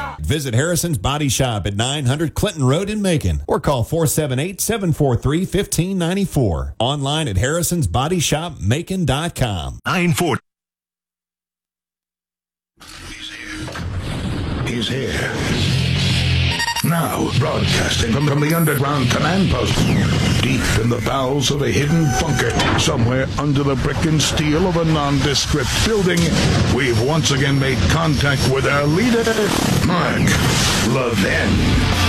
Visit Harrison's Body Shop at 900 Clinton Road in Macon or call 478-743-1594. Online at harrisonsbodyshopmacon.com. 940. He's here. Now, broadcasting from the underground command post, deep in the bowels of a hidden bunker, somewhere under the brick and steel of a nondescript building, we've once again made contact with our leader, Mark Levin.